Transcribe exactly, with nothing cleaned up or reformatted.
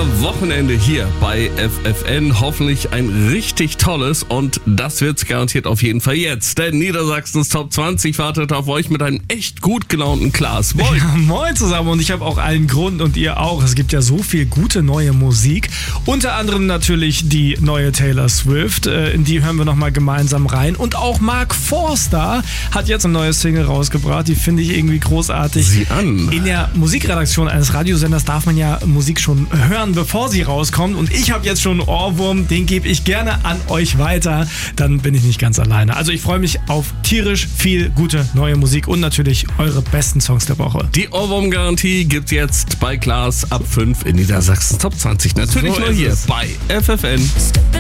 euer Wochenende hier bei F F N. Hoffentlich ein richtig tolles und das wird's garantiert auf jeden Fall jetzt. Denn Niedersachsens Top zwanzig wartet auf euch mit einem echt gut gelaunten Klaas. Moin! Ja, moin zusammen und ich habe auch allen Grund und ihr auch. Es gibt ja so viel gute neue Musik. Unter anderem natürlich die neue Taylor Swift. In die hören wir nochmal gemeinsam rein. Und auch Mark Forster hat jetzt eine neue Single rausgebracht. Die finde ich irgendwie großartig. Sieh an. In der Musikredaktion eines Radiosenders darf man ja Musik schon hören, bevor sie rauskommt. Und ich habe jetzt schon einen Ohrwurm, den gebe ich gerne an euch weiter. Dann bin ich nicht ganz alleine. Also ich freue mich auf tierisch viel gute neue Musik und natürlich eure besten Songs der Woche. Die Ohrwurm-Garantie gibt's jetzt bei Klaas ab fünf in Niedersachsens Top zwanzig. Natürlich So nur ist hier es. bei F F N.